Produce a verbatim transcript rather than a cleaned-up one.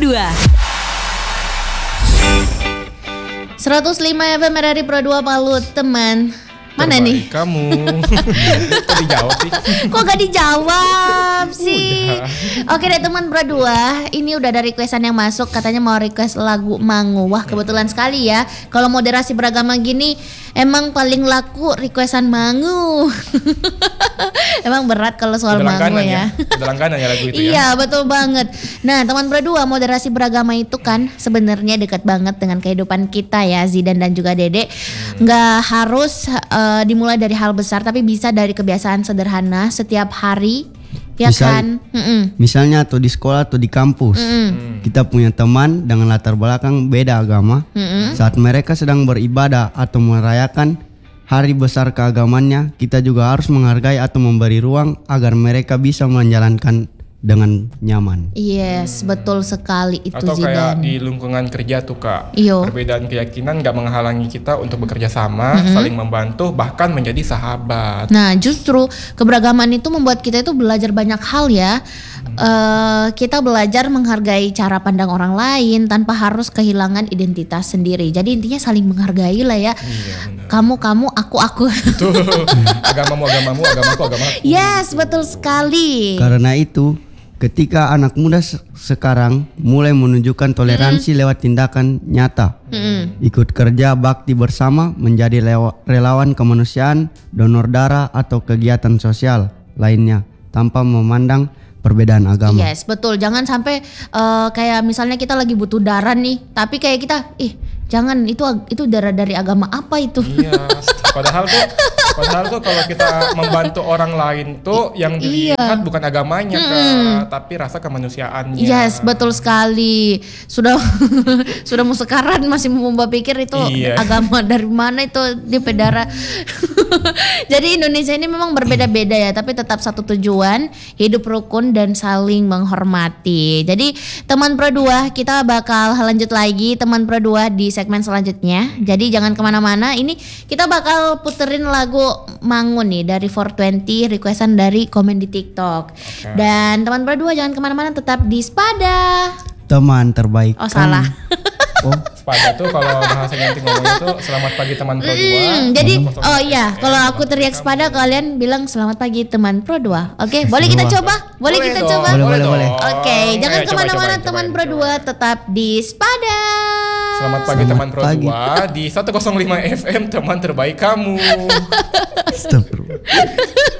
dua. seratus lima F M R R I Pro dua Palu, teman. Mana Terbaik nih? Kamu. Kok dijawab sih? Kok gak dijawab sih? Udah. Oke deh teman Pro dua, ini udah ada requestan yang masuk, katanya mau request lagu Mangu. Wah kebetulan sekali ya, kalau moderasi beragama gini emang paling laku requestan Mangu. Emang berat kalau soal Udah Mangu langganan ya. ya. Udah langganan ya lagu itu ya. Iya betul banget. Nah teman Pro dua, moderasi beragama itu kan sebenarnya dekat banget dengan kehidupan kita ya, Zidan dan juga Dede. Nggak harus uh, dimulai dari hal besar, tapi bisa dari kebiasaan sederhana setiap hari, ya Misal- kan? Mm-mm. Misalnya atau di sekolah atau di kampus, Mm-mm. kita punya teman dengan latar belakang beda agama. Mm-mm. Saat mereka sedang beribadah atau merayakan hari besar keagamannya, kita juga harus menghargai atau memberi ruang agar mereka bisa menjalankan dengan nyaman. Yes, betul sekali itu Atau kayak Zidan. di lingkungan kerja tuh Kak, Iyo. perbedaan keyakinan gak menghalangi kita untuk bekerja sama, saling membantu, bahkan menjadi sahabat. Nah, justru keberagaman itu membuat kita itu belajar banyak hal ya. Eh, kita belajar menghargai cara pandang orang lain tanpa harus kehilangan identitas sendiri. Jadi intinya saling menghargai lah ya. Iya benar. Kamu kamu, aku aku. Tuh, agamamu agamamu, agamaku agamaku. Yes, betul sekali. Karena itu, ketika anak muda se- sekarang mulai menunjukkan toleransi lewat tindakan nyata, Mm-mm. ikut kerja bakti bersama, menjadi lewa- relawan kemanusiaan, donor darah atau kegiatan sosial lainnya tanpa memandang perbedaan agama. Yes, betul. Jangan sampai eh, kayak misalnya kita lagi butuh darah nih, tapi kayak kita, ih, jangan itu ag- itu darah dari agama apa itu? Iya, padahal tuh padahal tuh kalau kita membantu orang lain tuh yang dilihat bukan agamanya Kak, tapi rasa kemanusiaannya. Yes, betul sekali. Sudah sudah mau sekarat masih mau mbak pikir itu Iya. agama dari mana itu di pedara. Jadi Indonesia ini memang berbeda-beda ya, tapi tetap satu tujuan, hidup rukun dan saling menghormati. Jadi teman Pro dua, kita bakal lanjut lagi teman Pro dua di segmen selanjutnya. Jadi jangan kemana-mana. Ini kita bakal puterin lagu Mangun nih dari four twenty, requestan dari komen di TikTok. Dan teman Pro dua jangan kemana-mana, tetap di Spada. Teman terbaik. Oh kamu. salah. Oh, Pada tuh kalau bahasa nanti ngomongnya tuh selamat pagi teman Pro dua. Hmm, jadi Satu kosong oh lima iya, F M, kalau aku selamat teriak pagi Spada, kamu. kalian bilang selamat pagi teman Pro dua. Oke, boleh kita Dua. coba? Boleh kita dong, coba? Boleh, boleh, boleh. Oke, jangan Ayo, coba, kemana-mana coba, teman coba, Pro coba. dua, tetap di Spada. Selamat pagi Selamat teman Pro pagi. dua di seratus lima F M, teman terbaik kamu. astagfirullah.